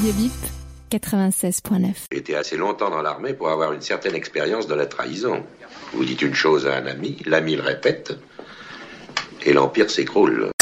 Radio VIP 96.9. J'ai été assez longtemps dans l'armée pour avoir une certaine expérience de la trahison. Vous dites une chose à un ami, l'ami le répète, et l'empire s'écroule.